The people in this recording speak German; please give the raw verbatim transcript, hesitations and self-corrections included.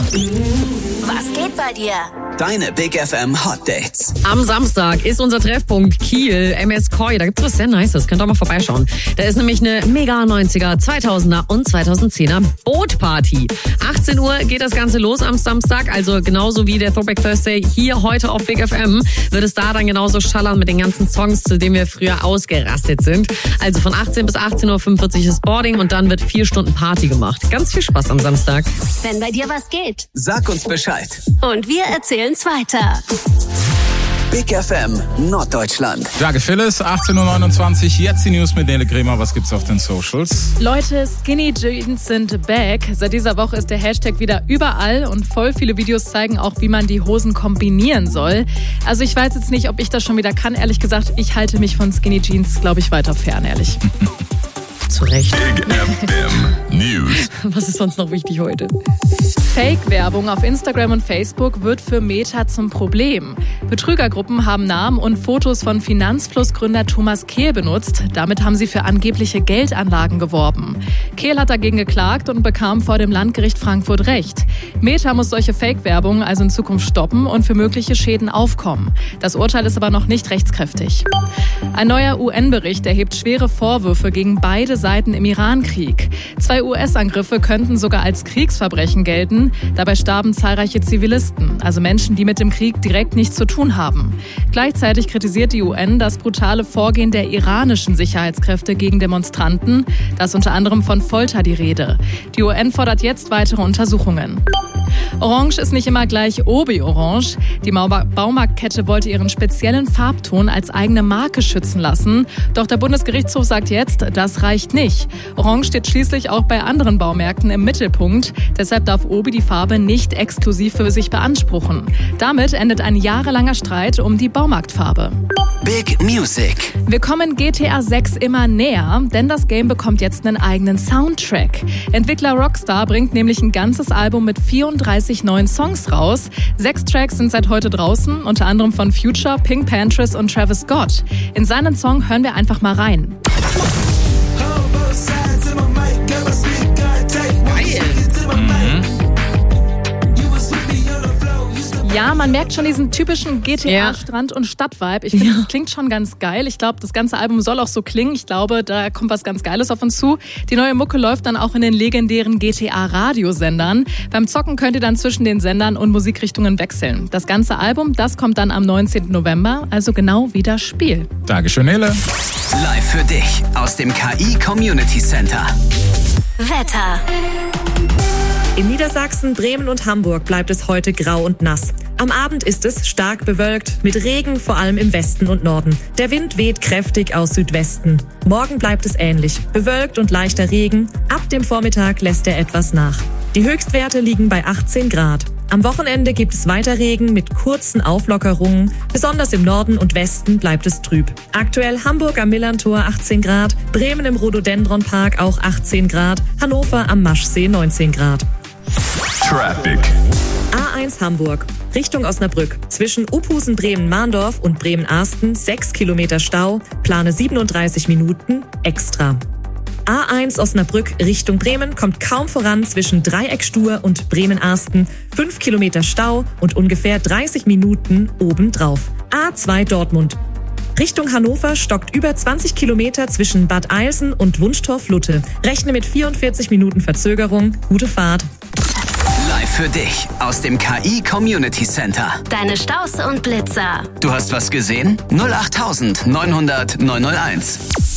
Was geht bei dir? Deine Big F M Hot Dates. Am Samstag ist unser Treffpunkt Kiel, M S Koi. Da gibt's was sehr Nices. Könnt ihr mal vorbeischauen. Da ist nämlich eine mega neunziger, zweitausender und zweitausendzehner Bootparty. achtzehn Uhr geht das Ganze los am Samstag. Also genauso wie der Throwback Thursday hier heute auf Big F M wird es da dann genauso schallern mit den ganzen Songs, zu denen wir früher ausgerastet sind. Also von achtzehn bis achtzehn Uhr fünfundvierzig ist Boarding und dann wird vier Stunden Party gemacht. Ganz viel Spaß am Samstag. Wenn bei dir was geht. Sag uns Bescheid. Und wir erzählen's weiter. Big F M Norddeutschland. Jage Phyllis, achtzehn Uhr neunundzwanzig. Jetzt die News mit Nele Kremer. Was gibt's auf den Socials? Leute, Skinny Jeans sind back. Seit dieser Woche ist der Hashtag wieder überall und voll viele Videos zeigen auch, wie man die Hosen kombinieren soll. Also ich weiß jetzt nicht, ob ich das schon wieder kann. Ehrlich gesagt, ich halte mich von Skinny Jeans, glaube ich, weiter fern, ehrlich. Zu Recht. Big F M News. Was ist sonst noch wichtig heute? Fake-Werbung auf Instagram und Facebook wird für Meta zum Problem. Betrügergruppen haben Namen und Fotos von Finanzflussgründer Thomas Kehl benutzt. Damit haben sie für angebliche Geldanlagen geworben. Kehl hat dagegen geklagt und bekam vor dem Landgericht Frankfurt Recht. Meta muss solche Fake-Werbung also in Zukunft stoppen und für mögliche Schäden aufkommen. Das Urteil ist aber noch nicht rechtskräftig. Ein neuer U N-Bericht erhebt schwere Vorwürfe gegen beide Seiten im Iran-Krieg. Zwei U S-Angriffe könnten sogar als Kriegsverbrechen gelten. Dabei starben zahlreiche Zivilisten, also Menschen, die mit dem Krieg direkt nichts zu tun haben. Gleichzeitig kritisiert die U N das brutale Vorgehen der iranischen Sicherheitskräfte gegen Demonstranten. Da ist unter anderem von Folter die Rede. Die U N fordert jetzt weitere Untersuchungen. Orange ist nicht immer gleich Obi-Orange. Die Baumarktkette wollte ihren speziellen Farbton als eigene Marke schützen lassen. Doch der Bundesgerichtshof sagt jetzt, das reicht nicht. Orange steht schließlich auch bei anderen Baumärkten im Mittelpunkt. Deshalb darf Obi die Farbe nicht exklusiv für sich beanspruchen. Damit endet ein jahrelanger Streit um die Baumarktfarbe. Big Music. Wir kommen G T A sechs immer näher, denn das Game bekommt jetzt einen eigenen Soundtrack. Entwickler Rockstar bringt nämlich ein ganzes Album mit vierunddreißig neuen Songs raus. Sechs Tracks sind seit heute draußen, unter anderem von Future, Pink Pantheress und Travis Scott. In seinen Song hören wir einfach mal rein. Ja, man merkt schon diesen typischen G T A-Strand- und Stadt-Vibe. Ich finde, ja. Das klingt schon ganz geil. Ich glaube, das ganze Album soll auch so klingen. Ich glaube, da kommt was ganz Geiles auf uns zu. Die neue Mucke läuft dann auch in den legendären G T A-Radiosendern. Beim Zocken könnt ihr dann zwischen den Sendern und Musikrichtungen wechseln. Das ganze Album, das kommt dann am neunzehnten November, also genau wie das Spiel. Dankeschön, Nele. Live für dich aus dem K I Community Center. Wetter. In Niedersachsen, Bremen und Hamburg bleibt es heute grau und nass. Am Abend ist es stark bewölkt, mit Regen vor allem im Westen und Norden. Der Wind weht kräftig aus Südwesten. Morgen bleibt es ähnlich, bewölkt und leichter Regen. Ab dem Vormittag lässt er etwas nach. Die Höchstwerte liegen bei achtzehn Grad. Am Wochenende gibt es weiter Regen mit kurzen Auflockerungen. Besonders im Norden und Westen bleibt es trüb. Aktuell Hamburg am Millantor achtzehn Grad, Bremen im Rhododendronpark auch achtzehn Grad, Hannover am Maschsee neunzehn Grad. Traffic. A eins Hamburg, Richtung Osnabrück. Zwischen Uphusen-Bremen-Mahndorf und Bremen-Arsten sechs Kilometer Stau, plane siebenunddreißig Minuten extra. A eins Osnabrück Richtung Bremen kommt kaum voran zwischen Dreieckstuhr und Bremen-Arsten. fünf Kilometer Stau und ungefähr dreißig Minuten obendrauf. A zwei Dortmund. Richtung Hannover stockt über zwanzig Kilometer zwischen Bad Eilsen und Wunschtorf-Lutte. Rechne mit vierundvierzig Minuten Verzögerung. Gute Fahrt. Live für dich aus dem K I Community Center. Deine Staus und Blitzer. Du hast was gesehen? null acht neunhundert neunhunderт neunhunderteins.